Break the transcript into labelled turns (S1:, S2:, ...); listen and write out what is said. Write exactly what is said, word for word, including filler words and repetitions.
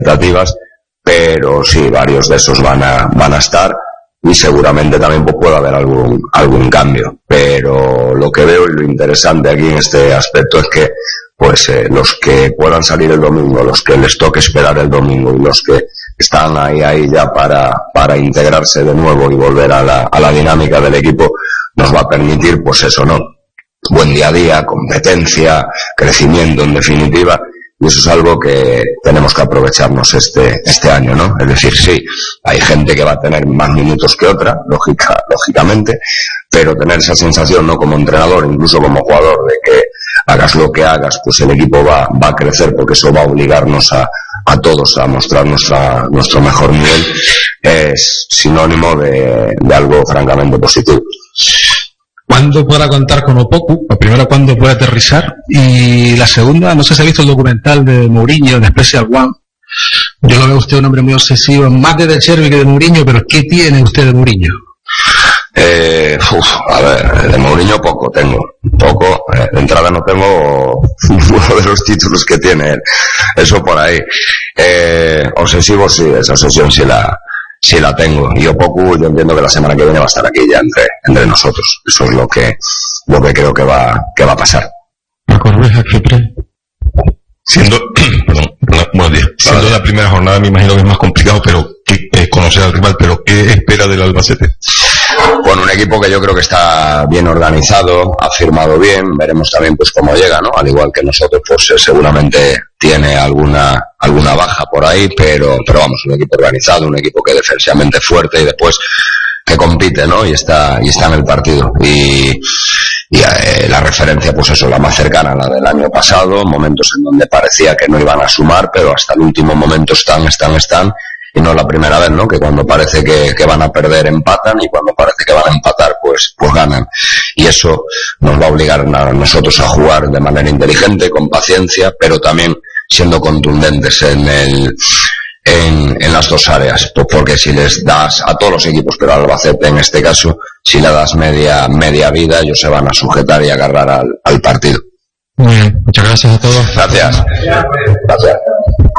S1: expectativas, pero sí, varios de esos van a, van a estar y seguramente también pues, puede haber algún, algún cambio, pero lo que veo y lo interesante aquí en este aspecto es que pues eh, los que puedan salir el domingo, los que les toque esperar el domingo y los que están ahí ahí ya para, para integrarse de nuevo y volver a la, a la dinámica del equipo, nos va a permitir pues eso, ¿no? Buen día a día, competencia, crecimiento en definitiva, y eso es algo que tenemos que aprovecharnos este, este año, ¿no? Es decir, sí, hay gente que va a tener más minutos que otra, lógica, lógicamente, pero tener esa sensación, ¿no? Como entrenador, incluso como jugador, de que hagas lo que hagas, pues el equipo va, va a crecer, porque eso va a obligarnos a, a todos a mostrarnos a nuestro mejor nivel, es sinónimo de, de algo francamente positivo.
S2: ¿Cuándo podrá contar con Opoku? La primera, ¿cuándo puede aterrizar? Y la segunda, no sé si ha visto el documental de Mourinho, de Special One. Yo lo veo a usted un hombre muy obsesivo, más de De Chervi que de Mourinho, pero ¿qué tiene usted de Mourinho?
S1: Eh, uf, a ver, de Mourinho poco tengo, poco, eh, de entrada no tengo uno de los títulos que tiene él, eso por ahí. Eh, obsesivo sí, esa obsesión sí la, sí la tengo, y Opoku yo entiendo que la semana que viene va a estar aquí ya entre, entre nosotros, eso es lo que, lo que creo que va, que va a pasar.
S3: Siendo, perdón, perdón, buenos días. Siendo la primera jornada, me imagino que es más complicado, pero que, eh, conocer al rival, pero ¿qué espera del Albacete?
S1: Bueno, un equipo que yo creo que está bien organizado, ha firmado bien, veremos también pues cómo llega, ¿no? Al igual que nosotros, pues eh, seguramente tiene alguna alguna baja por ahí, pero pero vamos, un equipo organizado, un equipo que defensivamente es fuerte y después que compite, ¿no? Y está y está en el partido. Y y eh, la referencia, pues eso, la más cercana a la del año pasado, momentos en donde parecía que no iban a sumar, pero hasta el último momento están, están, están. Y no es la primera vez, ¿no? Que cuando parece que, que van a perder empatan y cuando parece que van a empatar pues, pues ganan. Y eso nos va a obligar a nosotros a jugar de manera inteligente, con paciencia, pero también siendo contundentes en el, en, en las dos áreas. Pues porque si les das a todos los equipos, pero al Albacete en este caso, si le das media, media vida, ellos se van a sujetar y agarrar al, al partido.
S2: Muy bien, muchas gracias a todos.
S1: Gracias. Gracias.